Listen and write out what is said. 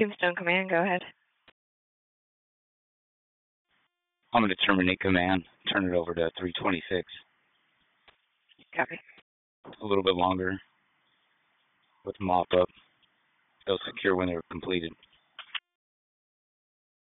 Tombstone Command, go ahead. I'm going to terminate command, turn it over to 326. Copy. A little bit longer with mop up. They'll secure when they're completed.